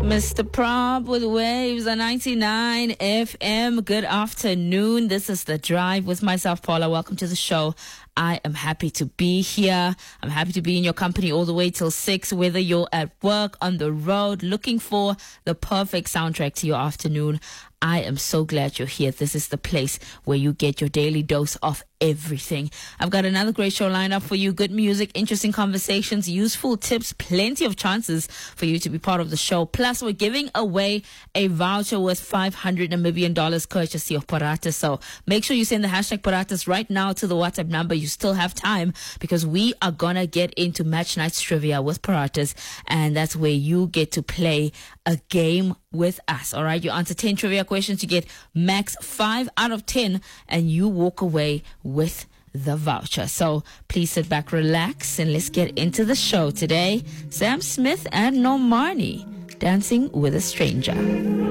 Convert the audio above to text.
Mr. Prop with Waves on 99 FM. Good afternoon. This is The Drive with myself, Paula. Welcome to the show. I am happy to be here. I'm happy to be in your company all the way till 6, whether you're at work, on the road, looking for the perfect soundtrack to your afternoon. I am so glad you're here. This is the place where you get your daily dose of everything. I've got another great show lined up for you. Good music, interesting conversations, useful tips, plenty of chances for you to be part of the show. Plus, we're giving away a voucher worth $500 Namibian courtesy of Paratus. So make sure you send the hashtag Paratus right now to the WhatsApp number. You still have time because we are going to get into Match Night's Trivia with Paratus. And that's where you get to play a game with us. All right. You answer 10 trivia questions. You get max 5 out of 10 and you walk away with the voucher. So please sit back, relax, and let's get into the show today. Sam Smith and Normani, Dancing with a Stranger.